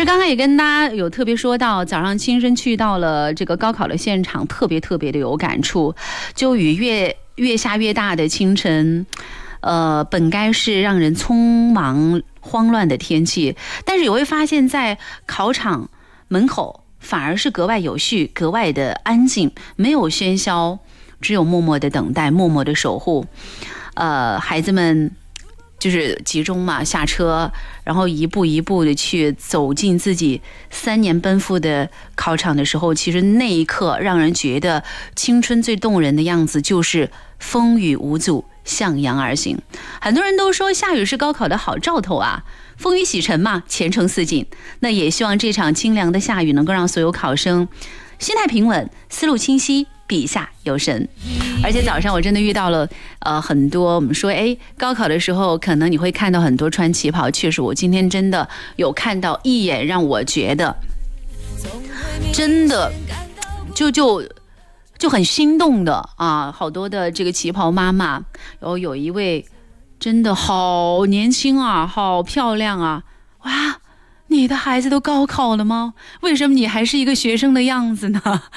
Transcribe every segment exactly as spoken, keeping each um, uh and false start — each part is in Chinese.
实刚刚也跟大家有特别说到，早上亲身去到了这个高考的现场，特别特别的有感触。就与越越下越大的清晨，呃，本该是让人匆忙慌乱的天气，但是也会发现，在考场门口反而是格外有序，格外的安静，没有喧嚣，只有默默的等待，默默的守护。呃，孩子们就是集中嘛，下车，然后一步一步的去走进自己三年奔赴的考场的时候，其实那一刻让人觉得青春最动人的样子就是风雨无阻，向阳而行。很多人都说下雨是高考的好兆头啊，风雨洗尘嘛，前程似锦。那也希望这场清凉的下雨能够让所有考生心态平稳，思路清晰，笔下有神。而且早上我真的遇到了呃很多，我们说哎，高考的时候可能你会看到很多穿旗袍，确实我今天真的有看到一眼，让我觉得真的就就就很心动的啊，好多的这个旗袍妈妈，然后有一位真的好年轻啊，好漂亮啊，哇！你的孩子都高考了吗？为什么你还是一个学生的样子呢？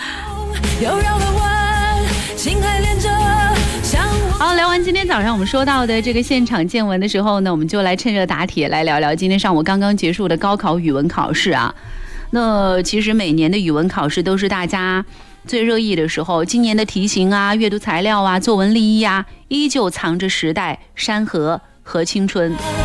好，聊完今天早上我们说到的这个现场见闻的时候呢，我们就来趁热打铁，来聊聊今天上午刚刚结束的高考语文考试啊。那其实每年的语文考试都是大家最热议的时候，今年的题型啊、阅读材料啊、作文立意啊，依旧藏着时代、山河和青春。